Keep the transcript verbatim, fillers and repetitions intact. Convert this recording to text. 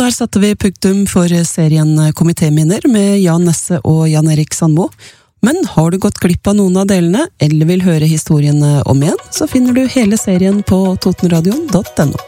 der satte vi punktum for serien Komitéminner med Jan Nesse og Jan Erik Sandmo. Men har du gått glipp av noen av delene, eller vil høre historiene om igjen, så finner du hele serien på totenradion punktum no.